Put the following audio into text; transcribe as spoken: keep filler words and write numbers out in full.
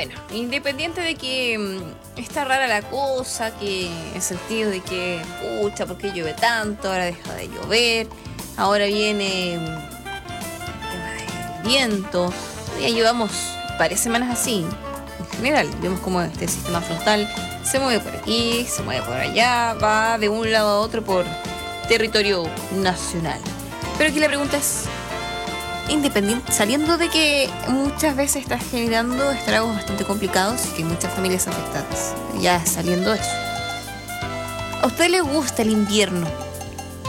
Bueno, independiente de que mm, está rara la cosa, que en el sentido de que, pucha, ¿por qué llueve tanto? Ahora deja de llover, ahora viene mm, el tema del viento. Ya llevamos varias semanas así. En general, vemos como este sistema frontal se mueve por aquí, se mueve por allá, va de un lado a otro por territorio nacional. Pero aquí la pregunta es, independiente, saliendo de que muchas veces está generando estragos bastante complicados y que hay muchas familias afectadas, ya saliendo de eso, ¿a usted le gusta el invierno?